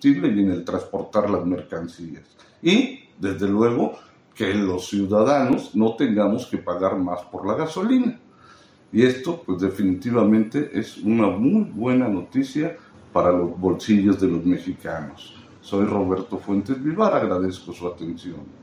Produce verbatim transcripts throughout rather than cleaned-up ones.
combustible y en el transportar las mercancías. Y, desde luego, que los ciudadanos no tengamos que pagar más por la gasolina. Y esto, pues definitivamente es una muy buena noticia para los bolsillos de los mexicanos. Soy Roberto Fuentes Vivar, agradezco su atención.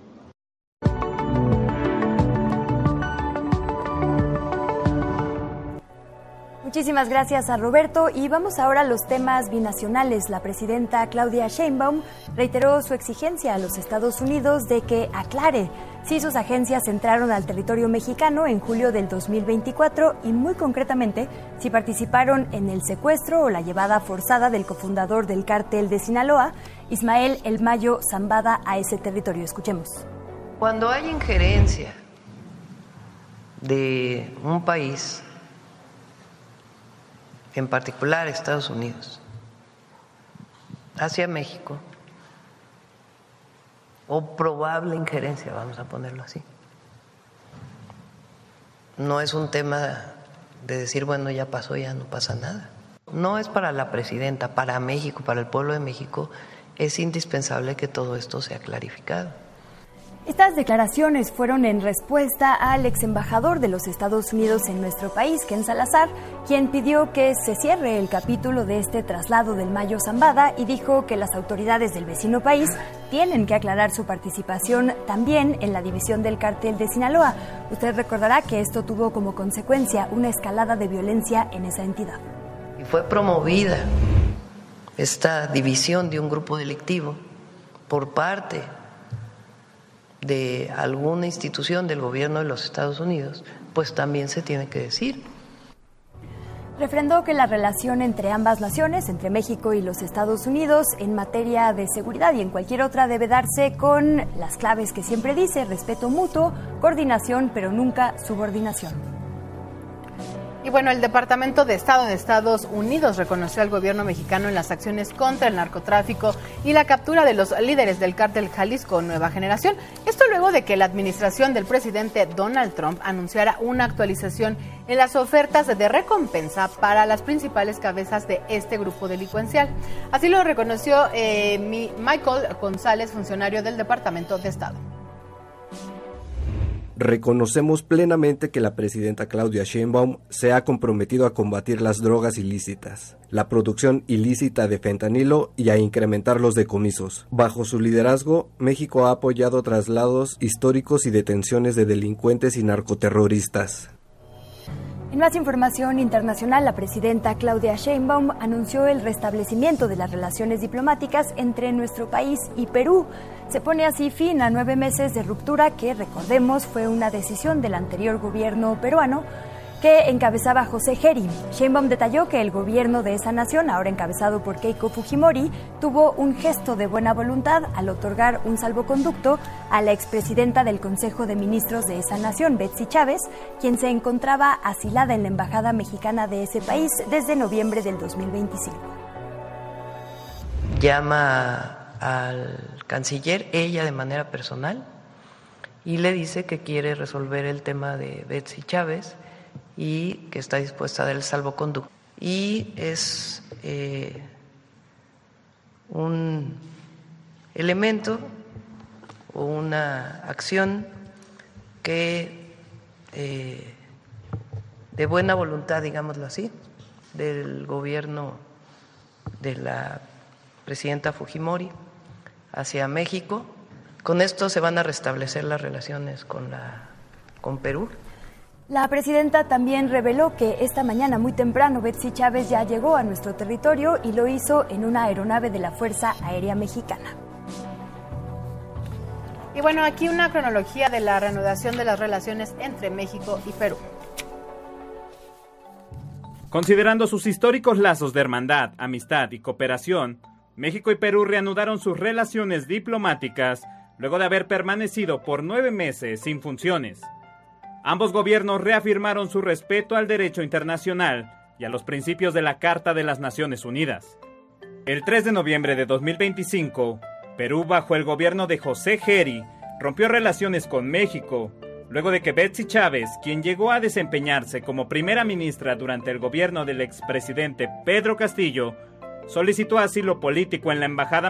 Muchísimas gracias a Roberto y vamos ahora a los temas binacionales. La presidenta Claudia Sheinbaum reiteró su exigencia a los Estados Unidos de que aclare si sus agencias entraron al territorio mexicano en julio del dos mil veinticuatro y muy concretamente si participaron en el secuestro o la llevada forzada del cofundador del cártel de Sinaloa, Ismael El Mayo Zambada, a ese territorio. Escuchemos. Cuando hay injerencia de un país, en particular Estados Unidos, hacia México, o probable injerencia, vamos a ponerlo así. No es un tema de decir, bueno, ya pasó, ya no pasa nada. No es para la presidenta, para México, para el pueblo de México, es indispensable que todo esto sea clarificado. Estas declaraciones fueron en respuesta al ex embajador de los Estados Unidos en nuestro país, Ken Salazar, quien pidió que se cierre el capítulo de este traslado del Mayo Zambada y dijo que las autoridades del vecino país tienen que aclarar su participación también en la división del cártel de Sinaloa. Usted recordará que esto tuvo como consecuencia una escalada de violencia en esa entidad. Y fue promovida esta división de un grupo delictivo por parte de alguna institución del gobierno de los Estados Unidos, pues también se tiene que decir. Refrendó que la relación entre ambas naciones, entre México y los Estados Unidos, en materia de seguridad y en cualquier otra, debe darse con las claves que siempre dice: respeto mutuo, coordinación, pero nunca subordinación. Y bueno, el Departamento de Estado de Estados Unidos reconoció al gobierno mexicano en las acciones contra el narcotráfico y la captura de los líderes del cártel Jalisco Nueva Generación. Esto luego de que la administración del presidente Donald Trump anunciara una actualización en las ofertas de recompensa para las principales cabezas de este grupo delincuencial. Así lo reconoció eh, Michael González, funcionario del Departamento de Estado. Reconocemos plenamente que la presidenta Claudia Sheinbaum se ha comprometido a combatir las drogas ilícitas, la producción ilícita de fentanilo y a incrementar los decomisos. Bajo su liderazgo, México ha apoyado traslados históricos y detenciones de delincuentes y narcoterroristas. En más información internacional, la presidenta Claudia Sheinbaum anunció el restablecimiento de las relaciones diplomáticas entre nuestro país y Perú. Se pone así fin a nueve meses de ruptura que, recordemos, fue una decisión del anterior gobierno peruano que encabezaba José Geri. Sheinbaum detalló que el gobierno de esa nación, ahora encabezado por Keiko Fujimori, tuvo un gesto de buena voluntad al otorgar un salvoconducto a la expresidenta del Consejo de Ministros de esa nación, Betsy Chávez, quien se encontraba asilada en la embajada mexicana de ese país desde noviembre del dos mil veinticinco. Llama al canciller, ella de manera personal, y le dice que quiere resolver el tema de Betsy Chávez y que está dispuesta a dar el salvoconducto. Y es eh, un elemento o una acción que eh, de buena voluntad, digámoslo así, del gobierno de la presidenta Fujimori hacia México. Con esto se van a restablecer las relaciones con la con Perú. La presidenta también reveló que esta mañana muy temprano Betsy Chávez ya llegó a nuestro territorio y lo hizo en una aeronave de la Fuerza Aérea Mexicana. Y bueno, aquí una cronología de la reanudación de las relaciones entre México y Perú. Considerando sus históricos lazos de hermandad, amistad y cooperación, México y Perú reanudaron sus relaciones diplomáticas luego de haber permanecido por nueve meses sin funciones. Ambos gobiernos reafirmaron su respeto al derecho internacional y a los principios de la Carta de las Naciones Unidas. El tres de noviembre de dos mil veinticinco, Perú, bajo el gobierno de José Geri, rompió relaciones con México, luego de que Betsy Chávez, quien llegó a desempeñarse como primera ministra durante el gobierno del expresidente Pedro Castillo, solicitó asilo político en la embajada